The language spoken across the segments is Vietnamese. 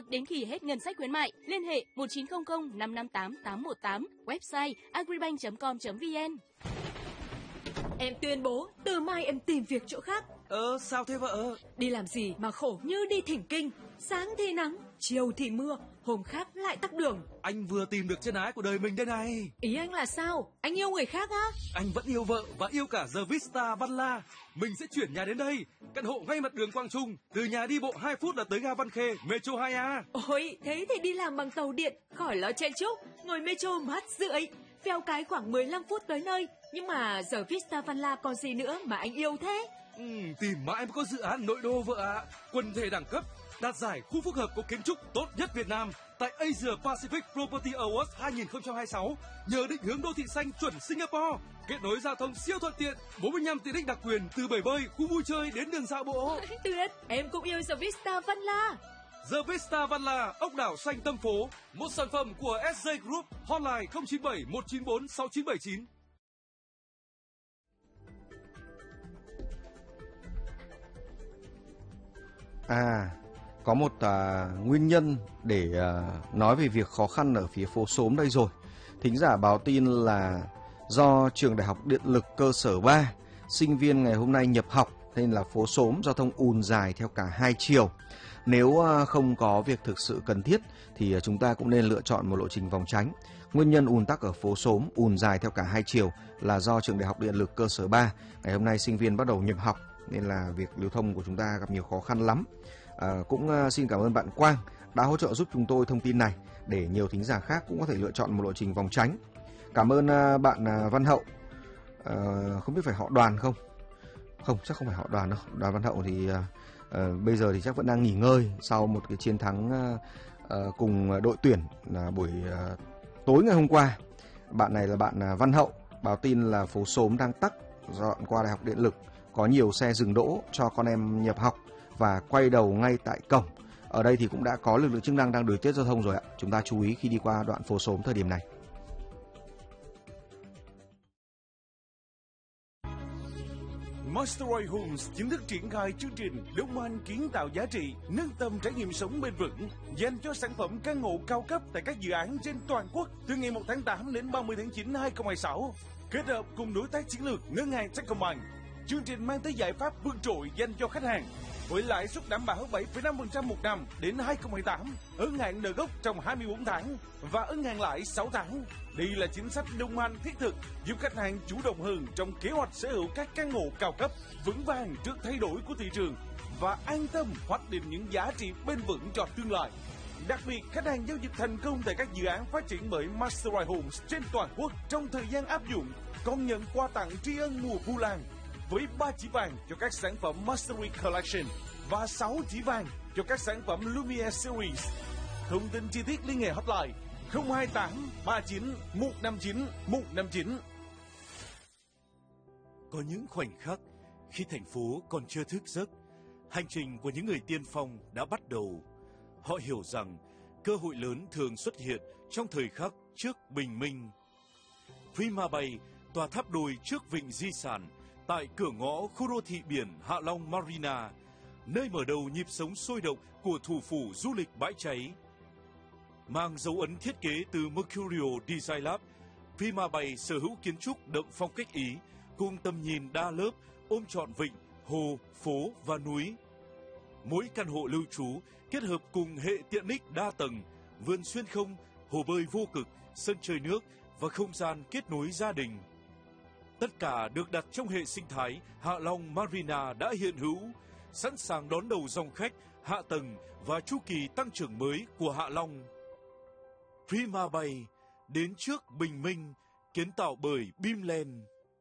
đến khi hết ngân sách khuyến mại. Liên hệ 1900 558 818, website agribank.com.vn. Em tuyên bố từ mai em tìm việc chỗ khác. Sao thế vợ? Đi làm gì mà khổ như đi thỉnh kinh. Sáng thì nắng, chiều thì mưa, hôm khác lại tắc đường. Anh vừa tìm được chân ái của đời mình đây này. Ý anh là sao? Anh yêu người khác á? Anh vẫn yêu vợ và yêu cả The Vista Văn La. Mình sẽ chuyển nhà đến đây. Căn hộ ngay mặt đường Quang Trung. Từ nhà đi bộ 2 phút là tới ga Văn Khê, Metro 2A. Ôi, thế thì đi làm bằng tàu điện, khỏi lo chen chúc. Ngồi Metro mát rượi. Phèo cái khoảng 15 phút tới nơi. Nhưng mà The Vista Văn La còn gì nữa mà anh yêu thế? Tìm mãi mới có dự án nội đô vợ ạ. Quần thể đẳng cấp, đạt giải khu phức hợp có kiến trúc tốt nhất Việt Nam tại Asia Pacific Property Awards 2026 nhờ định hướng đô thị xanh chuẩn Singapore, kết nối giao thông siêu thuận tiện, 45 tiện ích đặc quyền từ bể bơi, khu vui chơi đến đường dạo bộ. Tuyệt, em cũng yêu The Vista Văn La. The Vista Văn La, ốc đảo xanh tâm phố, một sản phẩm của SJ Group, hotline 097 194 6979. Có một nguyên nhân để nói về việc khó khăn ở phía phố Xóm đây rồi. Thính giả báo tin là do trường Đại học Điện lực cơ sở 3, sinh viên ngày hôm nay nhập học nên là phố Xóm giao thông ùn dài theo cả hai chiều. Nếu không có việc thực sự cần thiết thì chúng ta cũng nên lựa chọn một lộ trình vòng tránh. Nguyên nhân ùn tắc ở phố Xóm ùn dài theo cả hai chiều là do trường Đại học Điện lực cơ sở 3 ngày hôm nay sinh viên bắt đầu nhập học nên là việc lưu thông của chúng ta gặp nhiều khó khăn lắm. Cũng xin cảm ơn bạn Quang đã hỗ trợ giúp chúng tôi thông tin này để nhiều thính giả khác cũng có thể lựa chọn một lộ trình vòng tránh. Cảm ơn bạn Văn Hậu. Không biết phải họ Đoàn không? Không, chắc không phải họ Đoàn đâu. Đoàn Văn Hậu thì bây giờ thì chắc vẫn đang nghỉ ngơi sau một cái chiến thắng cùng đội tuyển buổi tối ngày hôm qua. Bạn này là bạn Văn Hậu báo tin là phố Xóm đang tắc dọn qua Đại học Điện lực, có nhiều xe dừng đỗ cho con em nhập học và quay đầu ngay tại cổng. Ở đây thì cũng đã có lực lượng chức năng đang điều tiết giao thông rồi ạ. Chúng ta chú ý khi đi qua đoạn phố Xóm thời điểm này. Mastery Homes chính thức triển khai chương trình Đông Anh kiến tạo giá trị, nâng tầm trải nghiệm sống bền vững dành cho sản phẩm căn hộ cao cấp tại các dự án trên toàn quốc từ ngày 1 tháng 8 đến 30 tháng 9 2026. Kết hợp cùng đối tác chiến lược ngân hàng Techcombank, chương trình mang tới giải pháp vượt trội dành cho khách hàng với lãi suất đảm bảo 7,5% một năm đến 2028, ân hạn nợ gốc trong 24 tháng và ân hạn lãi 6 tháng. Đây là chính sách Đông Anh thiết thực giúp khách hàng chủ động hơn trong kế hoạch sở hữu các căn hộ cao cấp, vững vàng trước thay đổi của thị trường và an tâm hoạch định những giá trị bền vững cho tương lai. Đặc biệt, khách hàng giao dịch thành công tại các dự án phát triển bởi Mastery Homes trên toàn quốc trong thời gian áp dụng còn nhận quà tặng tri ân mùa Vu Lan với 3 chỉ vàng cho các sản phẩm Mastery Collection và 6 chỉ vàng cho các sản phẩm Lumiere Series. Thông tin chi tiết liên hệ hotline 028 39 159 159. Có những khoảnh khắc khi thành phố còn chưa thức giấc, hành trình của những người tiên phong đã bắt đầu. Họ hiểu rằng cơ hội lớn thường xuất hiện trong thời khắc trước bình minh. Prima Bay, tòa tháp đôi trước vịnh di sản, tại cửa ngõ khu đô thị biển Hạ Long Marina, nơi mở đầu nhịp sống sôi động của thủ phủ du lịch bãi cháy. Mang dấu ấn thiết kế từ Mercurio Design Lab, Prima Bay sở hữu kiến trúc đậm phong cách Ý, cùng tầm nhìn đa lớp, ôm trọn vịnh, hồ, phố và núi. Mỗi căn hộ lưu trú kết hợp cùng hệ tiện ích đa tầng, vườn xuyên không, hồ bơi vô cực, sân chơi nước và không gian kết nối gia đình. Tất cả được đặt trong hệ sinh thái Hạ Long Marina đã hiện hữu, sẵn sàng đón đầu dòng khách, hạ tầng và chu kỳ tăng trưởng mới của Hạ Long. Prima Bay, đến trước bình minh, kiến tạo bởi Bimland.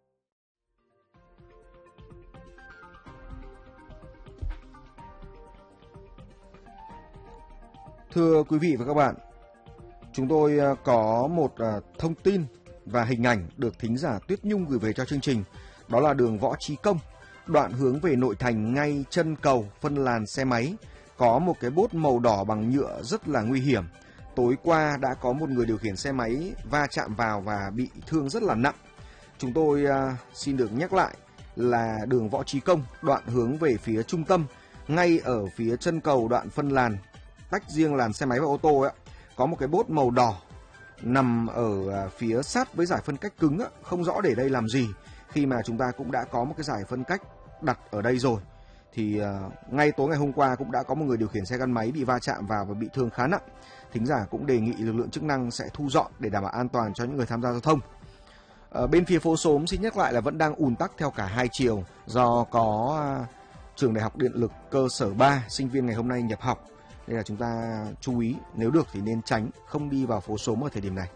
Thưa quý vị và các bạn, chúng tôi có một thông tin và hình ảnh được thính giả Tuyết Nhung gửi về cho chương trình. Đó là đường Võ Trí Công, đoạn hướng về nội thành ngay chân cầu phân làn xe máy. Có một cái bốt màu đỏ bằng nhựa rất là nguy hiểm. Tối qua đã có một người điều khiển xe máy va chạm vào và bị thương rất là nặng. Chúng tôi xin được nhắc lại là đường Võ Trí Công, đoạn hướng về phía trung tâm, ngay ở phía chân cầu đoạn phân làn tách riêng làn xe máy và ô tô ấy, có một cái bốt màu đỏ nằm ở phía sát với giải phân cách cứng ấy, không rõ để đây làm gì, khi mà chúng ta cũng đã có một cái giải phân cách đặt ở đây rồi. Thì ngay tối ngày hôm qua cũng đã có một người điều khiển xe gắn máy bị va chạm vào và bị thương khá nặng. Thính giả cũng đề nghị lực lượng chức năng sẽ thu dọn để đảm bảo an toàn cho những người tham gia giao thông. Bên phía phố Xóm xin nhắc lại là vẫn đang ùn tắc theo cả hai chiều do có trường Đại học Điện lực cơ sở 3 sinh viên ngày hôm nay nhập học. Nên là chúng ta chú ý, nếu được thì nên tránh không đi vào phố Xóm ở thời điểm này.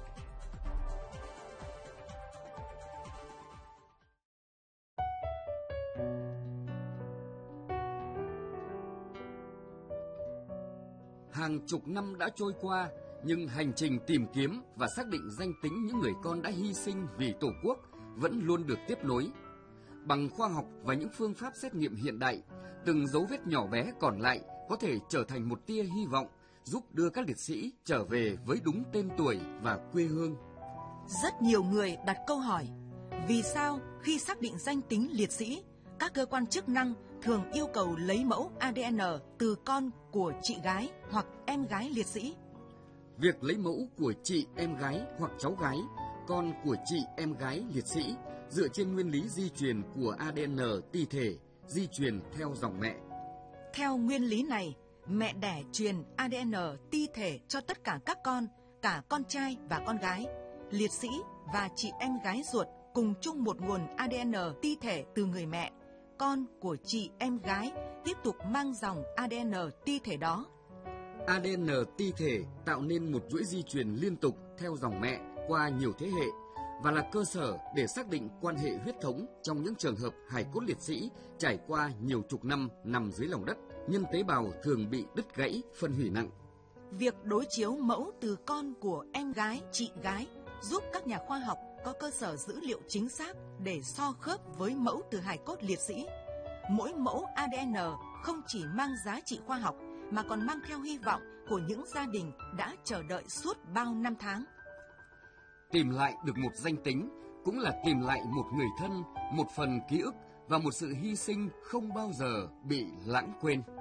Hàng chục năm đã trôi qua, nhưng hành trình tìm kiếm và xác định danh tính những người con đã hy sinh vì Tổ quốc vẫn luôn được tiếp nối. Bằng khoa học và những phương pháp xét nghiệm hiện đại, từng dấu vết nhỏ bé còn lại có thể trở thành một tia hy vọng, giúp đưa các liệt sĩ trở về với đúng tên tuổi và quê hương. Rất nhiều người đặt câu hỏi, vì sao khi xác định danh tính liệt sĩ, các cơ quan chức năng thường yêu cầu lấy mẫu ADN từ con của chị gái hoặc em gái liệt sĩ? Việc lấy mẫu của chị em gái hoặc cháu gái, con của chị em gái liệt sĩ, dựa trên nguyên lý di truyền của ADN ti thể, di truyền theo dòng mẹ. Theo nguyên lý này, mẹ đẻ truyền ADN ti thể cho tất cả các con, cả con trai và con gái. Liệt sĩ và chị em gái ruột cùng chung một nguồn ADN ti thể từ người mẹ. Con của chị em gái tiếp tục mang dòng ADN ti thể đó. ADN ti thể tạo nên một chuỗi di truyền liên tục theo dòng mẹ qua nhiều thế hệ và là cơ sở để xác định quan hệ huyết thống trong những trường hợp hài cốt liệt sĩ trải qua nhiều chục năm nằm dưới lòng đất, nhân tế bào thường bị đứt gãy, phân hủy nặng. Việc đối chiếu mẫu từ con của em gái, chị gái giúp các nhà khoa học có cơ sở dữ liệu chính xác để so khớp với mẫu từ hài cốt liệt sĩ. Mỗi mẫu ADN không chỉ mang giá trị khoa học mà còn mang theo hy vọng của những gia đình đã chờ đợi suốt bao năm tháng. Tìm lại được một danh tính cũng là tìm lại một người thân, một phần ký ức và một sự hy sinh không bao giờ bị lãng quên.